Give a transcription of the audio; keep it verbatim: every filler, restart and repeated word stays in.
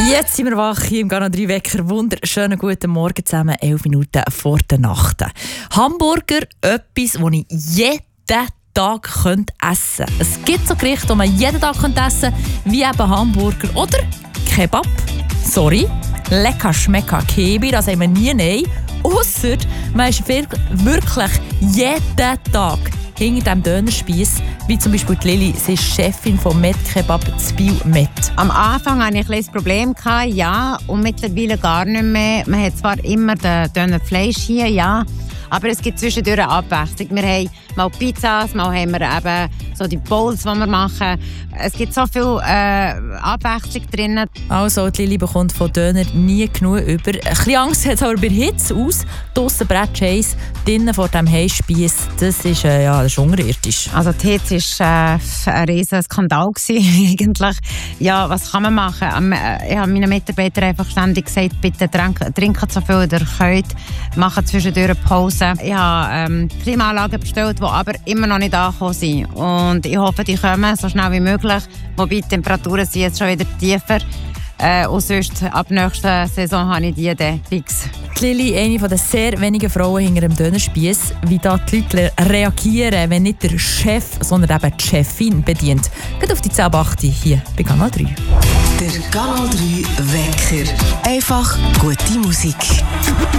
Jetzt sind wir wach hier im Kanal drei Wecker. Wunderschönen guten Morgen zusammen, elf Minuten vor der Nacht. Hamburger, etwas, das ich jeden Tag essen könnte. Es gibt so Gerichte, die man jeden Tag essen könnte, wie eben Hamburger oder Kebab. Sorry, lecker schmecker Kebi, das haben wir nie nein. Ausser man ist wirklich jeden Tag hinter dem Dönerspieß, wie zum Beispiel die Lili, sie ist Chefin von Met Kebab in Biel Met. Am Anfang hatte ich ein kleines Problem, ja, und mittlerweile gar nicht mehr. Man hat zwar immer den Dönerfleisch hier, ja, aber es gibt zwischendurch eine Abwechslung. Wir haben mal Pizzas, mal haben wir eben so die Bowls, die wir machen. Es gibt so viel äh, Abwechslung drin. Also, die Lili bekommt von Döner nie genug über. Ein bisschen Angst hat es aber bei Hitze aus. Draussen brennt Chase, drinnen vor dem Heißspieß. Das ist, äh, ja, das ist unterirdisch. Also die Hitze war äh, ein riesen Skandal eigentlich. Ja, was kann man machen? Ähm, äh, ich habe meinen Mitarbeitern einfach ständig gesagt, bitte trinken, trinken so viel ihr könnt, machen zwischendurch eine Pause. Ich habe ähm, Klimaanlagen bestellt, die aber immer noch nicht angekommen sind. Und ich hoffe, die kommen so schnell wie möglich. Wobei die Temperaturen sind jetzt schon wieder tiefer. Äh, und sonst, ab nächster Saison habe ich die dann fix. Die Lili, eine der sehr wenigen Frauen hinter dem Dönerspieß, wie da die Leute reagieren, wenn nicht der Chef, sondern eben die Chefin bedient. Geht auf die zehn acht hier bei Kanal drei. Der Kanal drei Wecker. Einfach gute Musik.